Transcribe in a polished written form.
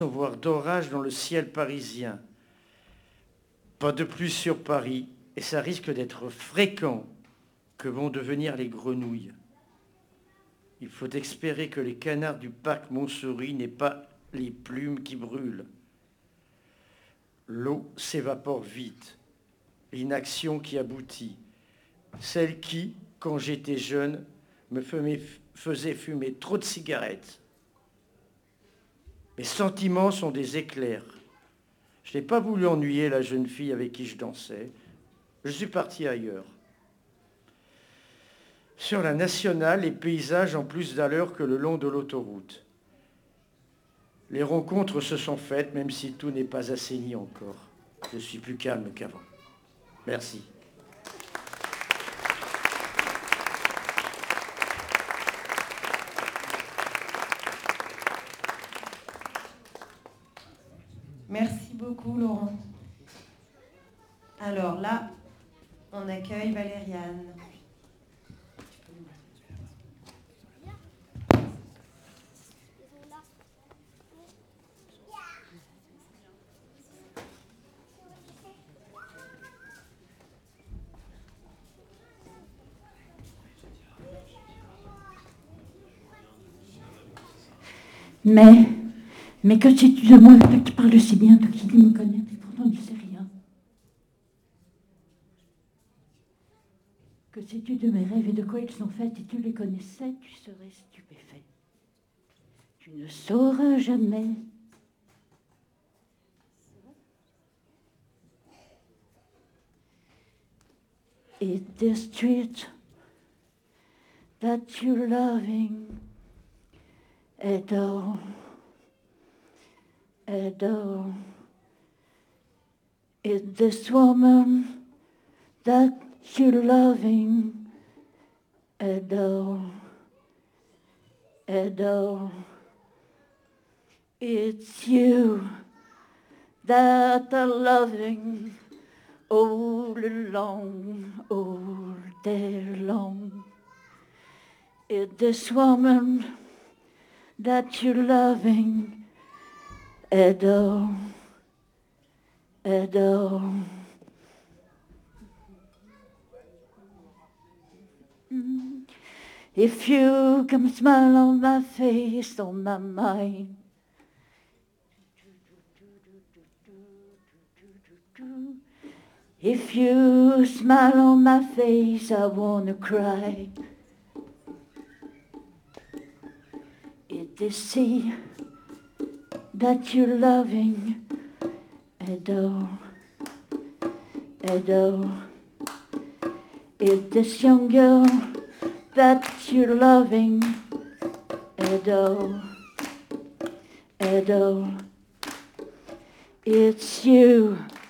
voire d'orage dans le ciel parisien. Pas de pluie sur Paris, et ça risque d'être fréquent que vont devenir les grenouilles. Il faut espérer que les canards du parc Montsouris n'aient pas les plumes qui brûlent. L'eau s'évapore vite, l'inaction qui aboutit, celle qui, quand j'étais jeune, me faisait fumer trop de cigarettes. Mes sentiments sont des éclairs. Je n'ai pas voulu ennuyer la jeune fille avec qui je dansais. Je suis parti ailleurs. Sur la nationale, les paysages ont plus d'allure que le long de l'autoroute. Les rencontres se sont faites, même si tout n'est pas assaini encore. Je suis plus calme qu'avant. Merci. Merci beaucoup, Laurent. Alors là, on accueille Valériane. Mais que sais-tu de moi, toi qui parles si bien, toi qui dis me connaître, et pourtant tu sais rien. Que sais-tu de mes rêves et de quoi ils sont faits, si tu les connaissais, tu serais stupéfait. Tu ne sauras jamais. It's the street that you're loving, Edo. Edo, is this woman that you're loving? Edo, Edo, it's you that are loving all along, all day long. Is this woman that you're loving? Edo, Edo. If you come smile on my face, on my mind. If you smile on my face, I wanna cry. It's the sea that you're loving, Edo, Edo. Is this young girl that you're loving, Edo, Edo. It's you